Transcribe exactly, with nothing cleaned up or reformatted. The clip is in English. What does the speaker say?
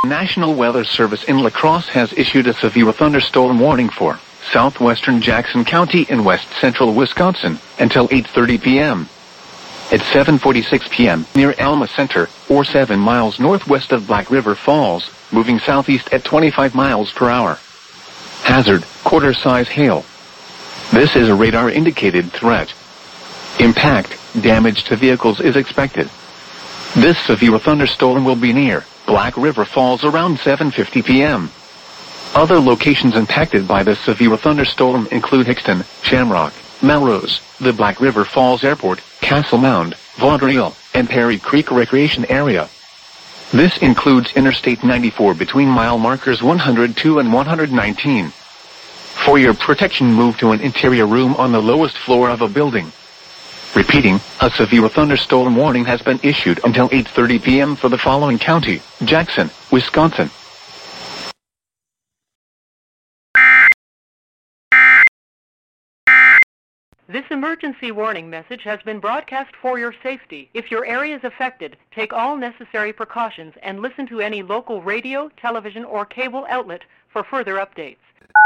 National Weather Service in La Crosse has issued a severe thunderstorm warning for southwestern Jackson County in west central Wisconsin until eight thirty p m At seven forty-six p m near Alma Center, or seven miles northwest of Black River Falls, moving southeast at twenty-five miles per hour. Hazard, quarter-size hail. This is a radar-indicated threat. Impact, damage to vehicles is expected. This severe thunderstorm will be near Black River Falls around seven fifty p m Other locations impacted by this severe thunderstorm include Hickston, Shamrock, Melrose, the Black River Falls Airport, Castle Mound, Vaudreuil, and Perry Creek Recreation Area. This includes Interstate ninety-four between mile markers one hundred two and one hundred nineteen. For your protection, move to an interior room on the lowest floor of a building. Repeating, a severe thunderstorm warning has been issued until eight thirty p m for the following county: Jackson, Wisconsin. This emergency warning message has been broadcast for your safety. If your area is affected, take all necessary precautions and listen to any local radio, television, or cable outlet for further updates.